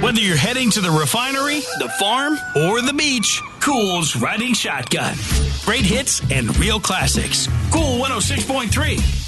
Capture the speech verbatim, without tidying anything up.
Whether you're heading to the refinery, the farm, or the beach, Cool's riding shotgun. Great hits and real classics. Cool one oh six point three.